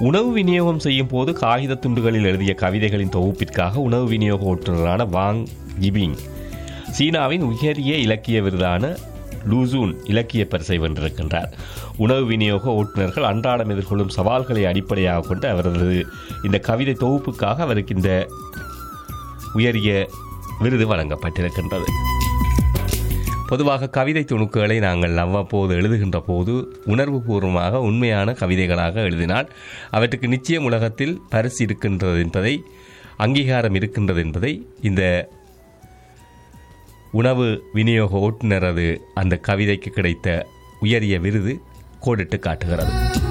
உணவு விநியோகம் செய்யும் போது காகித துண்டுகளில் எழுதிய கவிதைகளின் தொகுப்பிற்காக உணவு விநியோக ஓட்டுநரான வாங் ஜிபிங் சீனாவின் உயரிய இலக்கிய விருதான லூசூன் இலக்கிய பரிசை வென்றிருக்கின்றார். உணவு விநியோக ஓட்டுநர்கள் அன்றாடம் எதிர்கொள்ளும் சவால்களை அடிப்படையாக கொண்டு அவரது இந்த கவிதை தொகுப்புக்காக அவருக்கு இந்த உயரிய விருது வழங்கப்பட்டிருக்கின்றது. பொதுவாக கவிதை துணுக்குகளை நாங்கள் அவ்வப்போது எழுதுகின்ற போது உணர்வுபூர்வமாக உண்மையான கவிதைகளாக எழுதினால் அவற்றுக்கு நிச்சயம் உலகத்தில் பரிசு இருக்கின்றது என்பதை, அங்கீகாரம் இருக்கின்றது என்பதை இந்த உணவு விநியோக ஓட்டுநரது அந்த கவிதைக்கு கிடைத்த உயரிய விருது கோடிட்டு காட்டுகிறது.